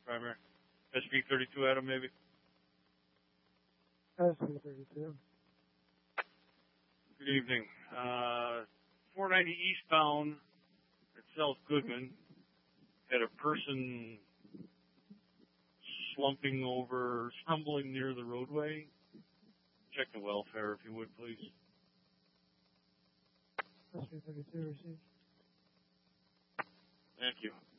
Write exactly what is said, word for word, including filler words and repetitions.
primary. S P thirty-two, Adam, maybe? S P thirty-two. Good evening. Uh, four ninety eastbound at South Goodman had a person slumping over, stumbling near the roadway. Check the welfare, if you would, please. S P thirty-two received. Thank you.